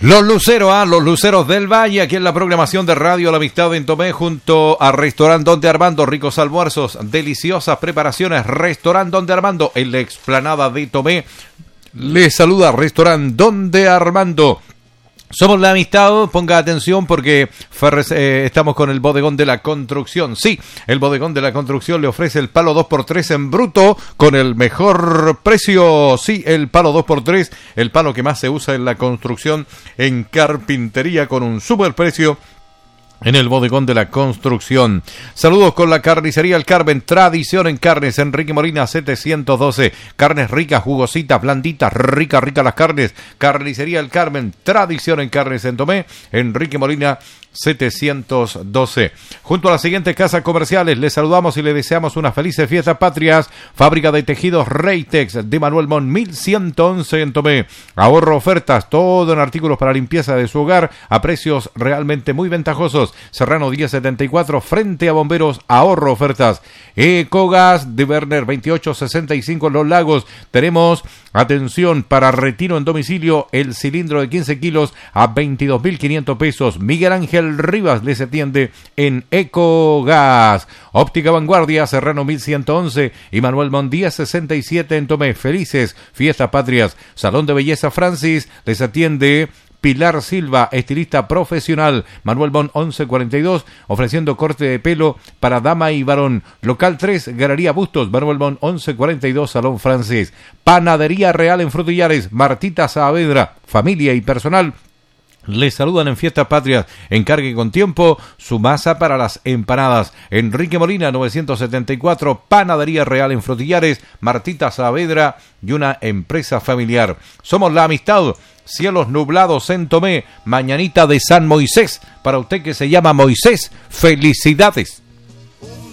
Los Luceros del Valle, aquí en la programación de Radio La Amistad en Tomé, junto a Restaurant Donde Armando, ricos almuerzos, deliciosas preparaciones, Restaurant Donde Armando, en la explanada de Tomé. Les saluda Restaurant Donde Armando. Somos La Amistad, ponga atención porque estamos con el Bodegón de la Construcción. Sí, el Bodegón de la Construcción le ofrece el palo 2x3 en bruto con el mejor precio. Sí, el palo 2x3, el palo que más se usa en la construcción, en carpintería, con un super precio en el Bodegón de la Construcción. Saludos con la Carnicería El Carmen, tradición en carnes, Enrique Molina 712, carnes ricas, jugositas, blanditas, ricas las carnes, Carnicería El Carmen, tradición en carnes en Tomé, Enrique Molina 712. Junto a las siguientes casas comerciales, les saludamos y les deseamos unas felices fiestas patrias. Fábrica de tejidos Reytex de Manuel Mon 1111 en Tomé. Ahorro ofertas, todo en artículos para limpieza de su hogar a precios realmente muy ventajosos. Serrano 1074 frente a Bomberos, ahorro ofertas. Ecogas de Werner 2865 en Los Lagos. Tenemos, atención, para retiro en domicilio, el cilindro de 15 kilos a 22.500 pesos. Miguel Ángel Rivas les atiende en Ecogas. Óptica Vanguardia, Serrano 1111 y Manuel Mondías 67 en Tomé. Felices fiestas patrias. Salón de Belleza Francis les atiende Pilar Silva, estilista profesional. Manuel Bon 1142, ofreciendo corte de pelo para dama y varón. Local 3, Galería Bustos, Manuel Bon 1142, Salón Francés. Panadería Real en Frutillares, Martita Saavedra, familia y personal les saludan en Fiestas Patrias. Encargue con tiempo su masa para las empanadas. Enrique Molina 974, Panadería Real en Frutillares, Martita Saavedra y una empresa familiar. Somos La Amistad. Cielos nublados en Tomé, mañanita de San Moisés. Para usted que se llama Moisés, felicidades.